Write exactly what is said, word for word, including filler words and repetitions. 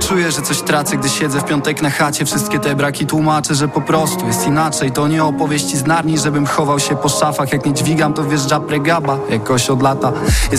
czuję, że coś tracę, gdy siedzę w piątek na chacie. Wszystkie te braki tłumaczę, że po prostu jest inaczej. To nie opowieści z Narni, żebym chował się po szafach. Jak nie dźwigam, to wjeżdża pregaba jakoś od lata. Jest